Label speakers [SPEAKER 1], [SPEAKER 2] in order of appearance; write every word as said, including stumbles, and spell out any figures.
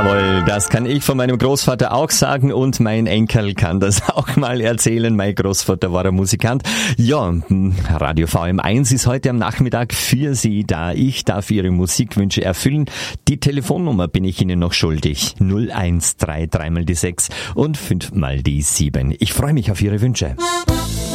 [SPEAKER 1] Jawohl, das kann ich von meinem Großvater auch sagen und mein Enkel kann das auch mal erzählen. Mein Großvater war ein Musikant. Ja, Radio V M eins ist heute am Nachmittag für Sie da. Ich darf Ihre Musikwünsche erfüllen. Die Telefonnummer bin ich Ihnen noch schuldig. null eins drei drei mal die sechs und fünf mal die sieben. Ich freue mich auf Ihre Wünsche.